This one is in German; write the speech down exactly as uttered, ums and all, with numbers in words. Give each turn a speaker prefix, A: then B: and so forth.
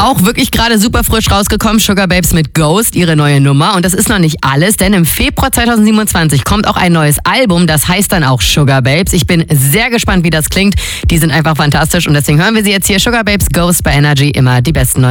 A: Auch wirklich gerade super frisch rausgekommen, Sugar Babes mit Ghost, ihre neue Nummer. Und das ist noch nicht alles, denn im Februar zweitausendsiebenundzwanzig kommt auch ein neues Album, das heißt dann auch Sugar Babes. Ich bin sehr gespannt, wie das klingt. Die sind einfach fantastisch und deswegen hören wir sie jetzt hier. Sugar Babes, Ghost bei Energy, immer die besten neuen.